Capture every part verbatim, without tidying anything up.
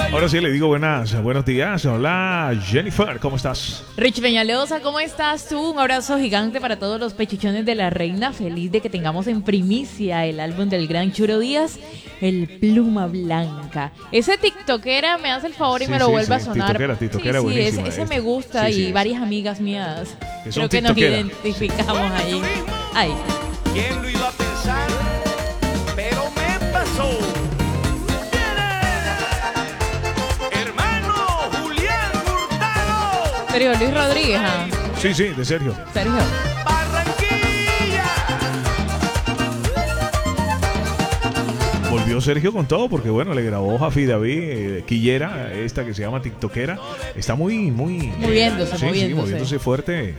Ahora sí le digo buenas, buenos días. Hola Jennifer, ¿cómo estás? Rich Peñalosa, ¿cómo estás tú? Un abrazo gigante para todos los pechichones de la reina. Feliz de que tengamos en primicia el álbum del gran Churo Díaz, El Pluma Blanca. Ese tiktokera me hace el favor y Sí, me lo sí, vuelve sí, a sonar. tiktokera, tiktokera sí, sí, buenísima, ese, ese esta. me gusta Sí, sí, y es. varias amigas mías Que son creo que nos tiktokeras. identificamos ahí. Ay. ¿Quién lo iba a pensar? Pero me pasó. Hermano Julián Hurtado. Sergio Luis Rodríguez, ¿ah? Sí, sí, de Sergio. Sergio. Barranquilla. Volvió Sergio con todo porque bueno, le grabó Jafi David, eh, Quillera, esta que se llama tiktokera. Está muy, muy... Moviéndose, sí, moviéndose. Sí, moviéndose fuerte.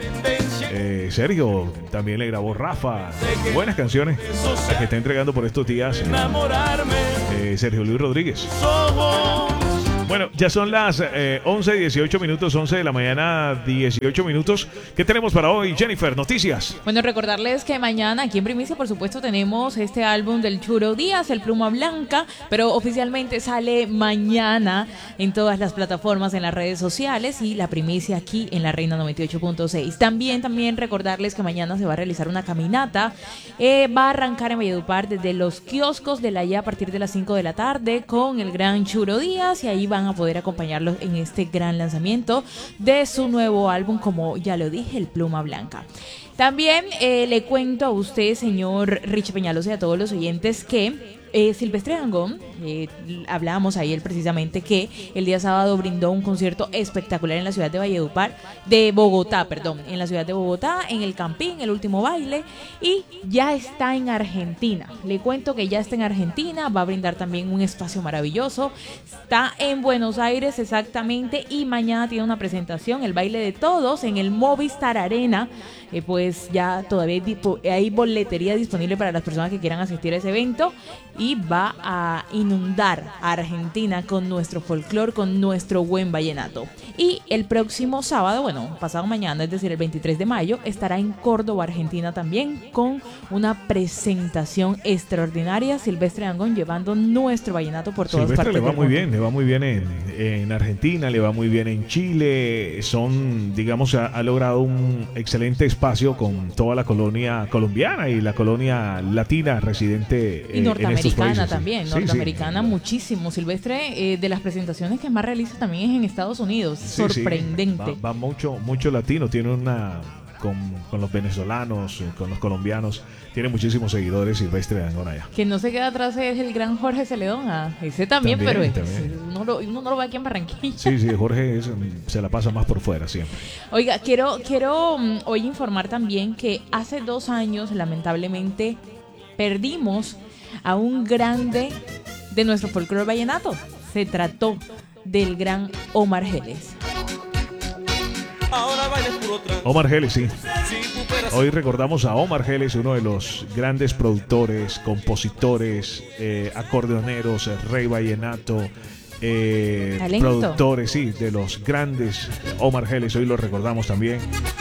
Eh, Sergio también le grabó Rafa. Buenas canciones las que está entregando por estos días Enamorarme. eh, Sergio Luis Rodríguez. Ojos. Bueno, ya son las eh, once y dieciocho minutos, once de la mañana, dieciocho minutos. ¿Qué tenemos para hoy, Jennifer? Noticias. Bueno, recordarles que mañana aquí en Primicia, por supuesto, tenemos este álbum del Churo Díaz, El Pluma Blanca, pero oficialmente sale mañana en todas las plataformas, en las redes sociales y la primicia aquí en La Reina noventa y ocho punto seis. También, también recordarles que mañana se va a realizar una caminata. Eh, va a arrancar en Valledupar desde los kioscos de la I A a partir de las cinco de la tarde con el gran Churo Díaz y ahí van a poder acompañarlos en este gran lanzamiento de su nuevo álbum, como ya lo dije, El Pluma Blanca. También eh, le cuento a usted, señor Rich Peñalosa, y a todos los oyentes que eh, Silvestre Dangond, eh, hablábamos ayer precisamente que el día sábado brindó un concierto espectacular en la ciudad de Valledupar, de Bogotá, perdón, en la ciudad de Bogotá, en el Campín, el último baile, y ya está en Argentina. Le cuento que ya está en Argentina, va a brindar también un espacio maravilloso, está en Buenos Aires exactamente, y mañana tiene una presentación, el baile de todos, en el Movistar Arena. Eh, pues ya todavía hay, hay boletería disponible para las personas que quieran asistir a ese evento y va a inundar a Argentina con nuestro folclore, con nuestro buen vallenato. Y el próximo sábado, bueno, pasado mañana, es decir, el veintitrés de mayo, estará en Córdoba, Argentina también, con una presentación extraordinaria. Silvestre Dangond llevando nuestro vallenato por todas Silvestre partes le va del muy mundo. bien, le va muy bien en, en Argentina, le va muy bien en Chile. Son, digamos, ha, ha logrado un excelente espacio con toda la colonia colombiana y la colonia latina residente eh, Y en estos norteamericana países. también, Sí, sí. norteamericana muchísimo. Silvestre, eh, de las presentaciones que más realiza también es en Estados Unidos. Sí, sí. Sorprendente. Va, va mucho, mucho latino, tiene una... Con, con los venezolanos, con los colombianos, tiene muchísimos seguidores Silvestre Dangond allá. Que no se queda atrás es el gran Jorge Celedón. Ah, ese también, También, pero es- también. Uno, lo, uno no lo ve aquí en Barranquilla. Sí, sí, Jorge es- se la pasa más por fuera siempre. Oiga, quiero, quiero mm, hoy informar también que hace dos años, lamentablemente, perdimos a un grande de nuestro folclore vallenato. Se trató del gran Omar Geles. Ahora bailes puro trance. Omar Geles, sí. Si superas Hoy recordamos a Omar Geles, uno de los grandes productores, compositores, eh, acordeoneros, el rey vallenato, eh, Talento. productores, sí, de los grandes. Omar Geles, hoy lo recordamos también,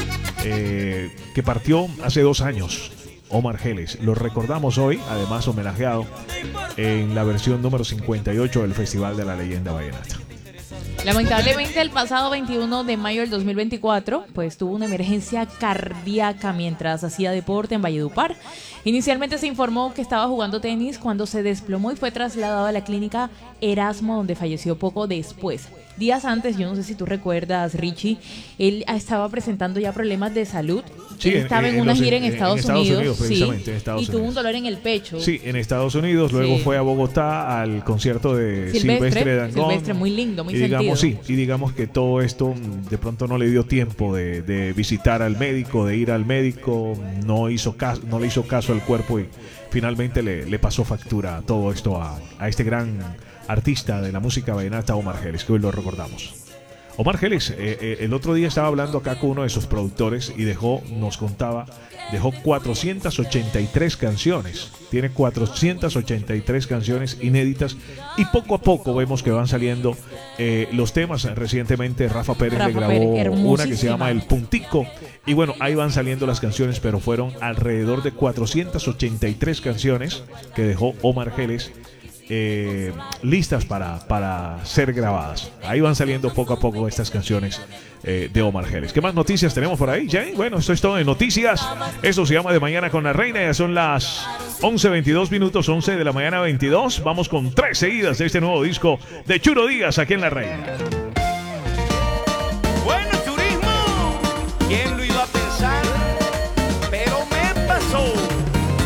eh, que partió hace dos años. Omar Geles, lo recordamos hoy, además homenajeado en la versión número cincuenta y ocho del Festival de la Leyenda Vallenata. Lamentablemente el pasado veintiuno de mayo del dos mil veinticuatro pues tuvo una emergencia cardíaca mientras hacía deporte en Valledupar. Inicialmente se informó que estaba jugando tenis cuando se desplomó y fue trasladado a la clínica Erasmo, donde falleció poco después. Días antes, yo no sé si tú recuerdas, Richie, él estaba presentando ya problemas de salud. Sí, Él en- estaba en, en una los- gira en, en- en Estados, Estados Unidos, Unidos, sí, precisamente, en Estados y tuvo Unidos. un dolor en el pecho. Sí, en Estados Unidos, luego Sí. fue a Bogotá al concierto de Silvestre, Silvestre Dangond. Silvestre, muy lindo, muy y digamos, sentido. sí, y digamos que todo esto mm, de pronto no le dio tiempo de, de visitar al médico, de ir al médico, no hizo caso, no le hizo caso al cuerpo y finalmente le, le pasó factura todo esto a, a este gran artista de la música vallenata, Omar Geles, que hoy lo recordamos. Omar Geles, eh, eh, el otro día estaba hablando acá con uno de sus productores y dejó, nos contaba, dejó cuatrocientas ochenta y tres canciones. Tiene cuatrocientas ochenta y tres canciones inéditas y poco a poco vemos que van saliendo eh, los temas. Recientemente Rafa Pérez Rafa le grabó Pérez, una que se hermosísima. llama El Puntico. Y bueno, ahí van saliendo las canciones, pero fueron alrededor de cuatrocientas ochenta y tres canciones que dejó Omar Geles eh, listas para, para ser grabadas. Ahí van saliendo poco a poco estas canciones eh, de Omar Geles. ¿Qué más noticias tenemos por ahí, Jane? Bueno, esto es todo de noticias. Esto se llama De Mañana con la Reina. Ya son las once veintidós minutos, once de la mañana veintidós. Vamos con tres seguidas de este nuevo disco de Churo Díaz aquí en La Reina. Bueno, turismo. ¿Quién